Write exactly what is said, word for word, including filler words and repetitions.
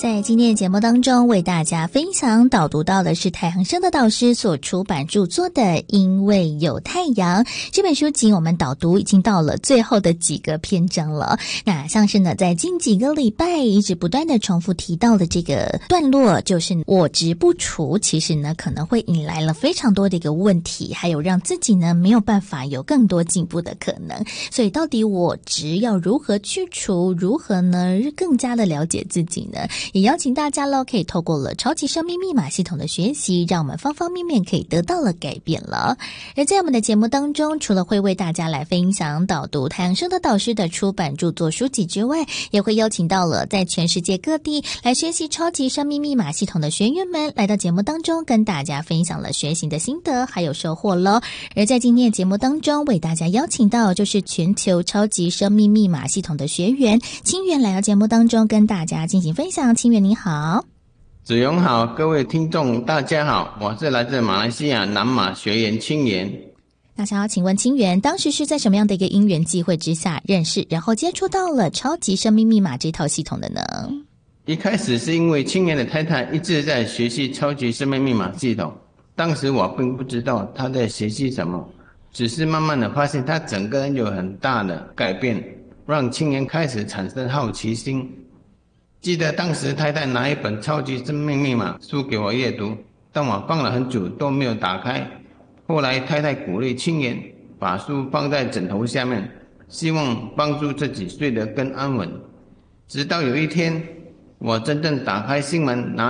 在今天的节目当中，为大家分享导读到的是太行生的导师所出版著作的《因为有太阳》这本书籍。我们导读已经到了最后的几个篇章了。那像是呢，在近几个礼拜一直不断的重复提到的这个段落，就是我执不除，其实呢可能会引来了非常多的一个问题，还有让自己呢没有办法有更多进步的可能。所以到底我执要如何去除，如何呢更加的了解自己呢？也邀请大家咯，可以透过了超级生命密码系统的学习，让我们方方面面可以得到了改变了。而在我们的节目当中，除了会为大家来分享导读太阳生的导师的出版著作书籍之外，也会邀请到了在全世界各地来学习超级生命密码系统的学员们来到节目当中，跟大家分享了学习的心得还有收获咯。而在今天的节目当中，为大家邀请到就是全球超级生命密码系统的学员清源来到节目当中，跟大家进行分享。清源你好。 子荣好，各位听众大家好，我是来自马来西亚南马学员清源。 那想要请问清源，当时是在什么样的一个因缘际会之下认识，然后接触到了超级生命密码这套系统的呢？ 一开始是因为清源的太太一直在学习超级生命密码系统，当时我并不知道她在学习什么，只是慢慢的发现她整个人有很大的改变，让清源开始产生好奇心。记得当时太太拿一本超级生命密码书给我阅读，但我放了很久都没有打开。后来太太鼓励清源把书放在枕头下面，希望帮助自己睡得更安稳。直到有一天，我真正打开心门拿